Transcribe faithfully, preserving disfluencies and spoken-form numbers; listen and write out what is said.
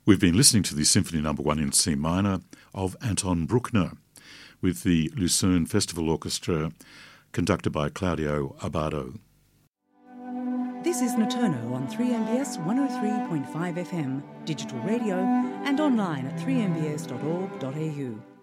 We've been listening to the Symphony Number One in C minor of Anton Bruckner with the Lucerne Festival Orchestra conducted by Claudio Abbado. This is Noturno on three M B S one oh three point five F M, digital radio and online at three m b s dot org dot a u.